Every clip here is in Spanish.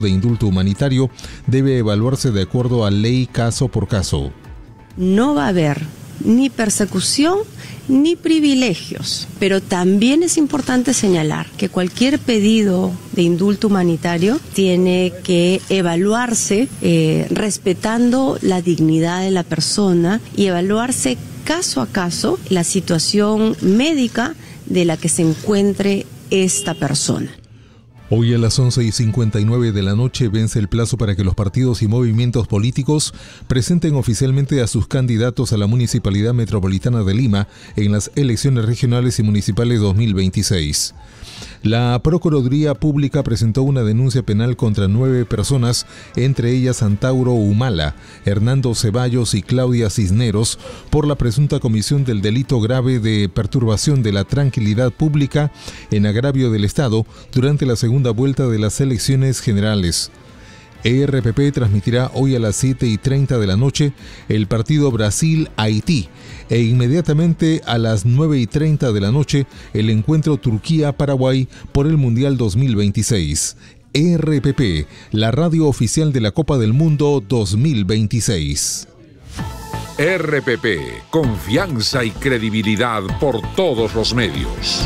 de indulto humanitario debe evaluarse de acuerdo a ley caso por caso. No va a haber ni persecución ni privilegios, pero también es importante señalar que cualquier pedido de indulto humanitario tiene que evaluarse respetando la dignidad de la persona y evaluarse caso a caso la situación médica de la que se encuentre esta persona. Hoy a las 11:59 de la noche vence el plazo para que los partidos y movimientos políticos presenten oficialmente a sus candidatos a la Municipalidad Metropolitana de Lima en las elecciones regionales y municipales 2026. La Procuraduría Pública presentó una denuncia penal contra 9 personas, entre ellas Antauro Humala, Hernando Ceballos y Claudia Cisneros, por la presunta comisión del delito grave de perturbación de la tranquilidad pública en agravio del Estado durante la segunda vuelta de las elecciones generales. ERPP transmitirá hoy a las 7:30 de la noche el partido Brasil-Haití e inmediatamente a las 9:30 de la noche el encuentro Turquía-Paraguay por el Mundial 2026. ERPP, la radio oficial de la Copa del Mundo 2026. RPP, confianza y credibilidad por todos los medios.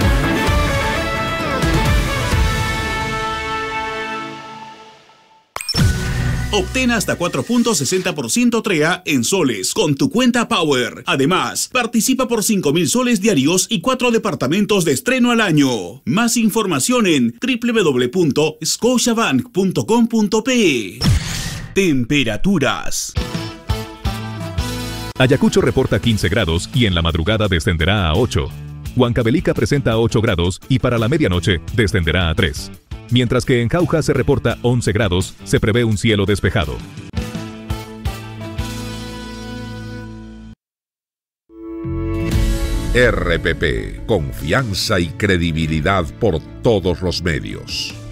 Obtén hasta 4.60% TREA en soles con tu cuenta Power. Además, participa por 5.000 soles diarios y 4 departamentos de estreno al año. Más información en www.scotiabank.com.pe. Temperaturas. Ayacucho reporta 15 grados y en la madrugada descenderá a 8. Huancavelica presenta 8 grados y para la medianoche descenderá a 3. Mientras que en Jauja se reporta 11 grados, se prevé un cielo despejado. RPP, confianza y credibilidad por todos los medios.